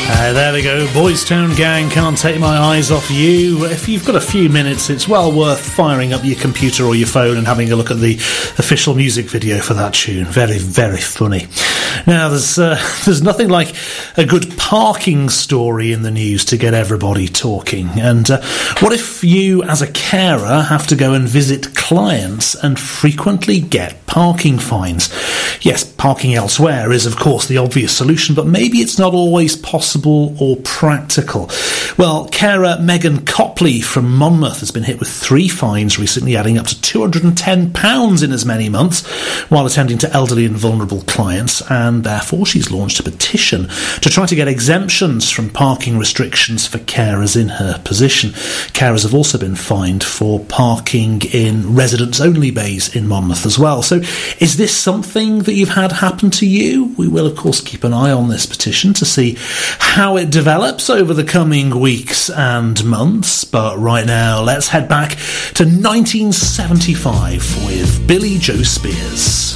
There we go, Boys Town Gang, Can't Take My Eyes Off You. If you've got a few minutes, it's well worth firing up your computer or your phone and having a look at the official music video for that tune. Very, very funny. Now, there's nothing like a good parking story in the news to get everybody talking. And what if you, as a carer, have to go and visit clients and frequently get parking fines? Yes, parking elsewhere is, of course, the obvious solution, but maybe it's not always possible or practical. Well, carer Megan Copley from Monmouth has been hit with 3 fines recently, adding up to £210 in as many months while attending to elderly and vulnerable clients, and therefore she's launched a petition to try to get exemptions from parking restrictions for carers in her position. Carers have also been fined for parking in residents-only bays in Monmouth as well. So is this something that you've had happen to you? We will, of course, keep an eye on this petition to see how it develops over the coming weeks and months. But right now, let's head back to 1975 with Billy Joe Spears.